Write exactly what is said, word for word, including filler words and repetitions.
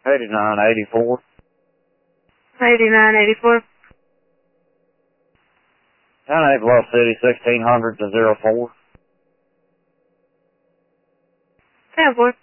eighty-nine eighty-four. eighty-nine eighty-four. nine eight Bluff City, sixteen hundred to zero four. ten four.